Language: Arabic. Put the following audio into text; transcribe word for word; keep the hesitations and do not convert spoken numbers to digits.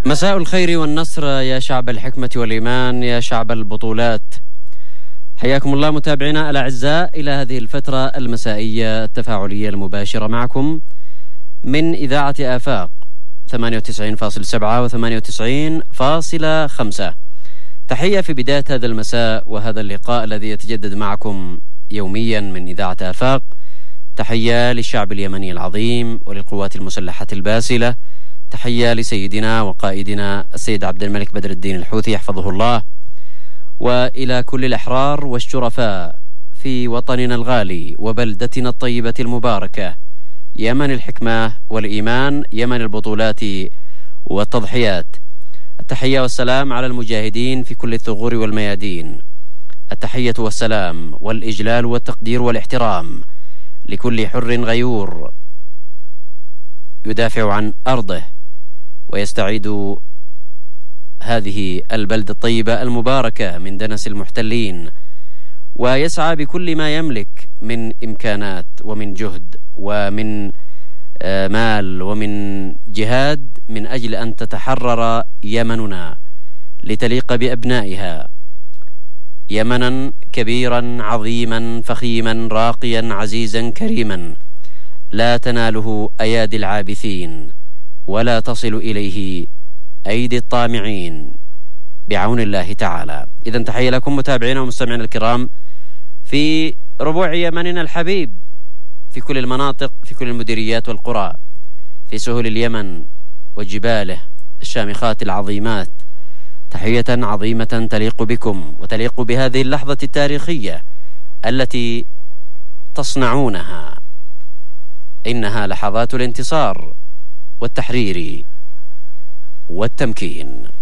مساء الخير والنصر يا شعب الحكمة والإيمان، يا شعب البطولات. حياكم الله متابعينا الأعزاء إلى هذه الفترة المسائية التفاعلية المباشرة معكم من إذاعة آفاق ثمانية وتسعين فاصلة سبعة و ثمانية وتسعين فاصلة خمسة. تحية في بداية هذا المساء وهذا اللقاء الذي يتجدد معكم يوميا من إذاعة آفاق. تحية للشعب اليمني العظيم وللقوات المسلحة الباسلة. تحية لسيدنا وقائدنا السيد عبد الملك بدر الدين الحوثي يحفظه الله، وإلى كل الأحرار والشرفاء في وطننا الغالي وبلدتنا الطيبة المباركة، يمن الحكمة والإيمان، يمن البطولات والتضحيات. التحية والسلام على المجاهدين في كل الثغور والميادين. التحية والسلام والإجلال والتقدير والاحترام لكل حر غيور يدافع عن أرضه ويستعيد هذه البلدة الطيبة المباركة من دنس المحتلين، ويسعى بكل ما يملك من إمكانات ومن جهد ومن مال ومن جهاد من أجل أن تتحرر يمننا لتليق بأبنائها يمنا كبيرا عظيما فخيما راقيا عزيزا كريما لا تناله أيادي العابثين ولا تصل إليه أيدي الطامعين بعون الله تعالى. إذن تحية لكم متابعينا ومستمعينا الكرام في ربوع يمننا الحبيب، في كل المناطق، في كل المديريات والقرى، في سهول اليمن وجباله الشامخات العظيمات. تحية عظيمة تليق بكم وتليق بهذه اللحظة التاريخية التي تصنعونها. إنها لحظات الانتصار والتحرير والتمكين.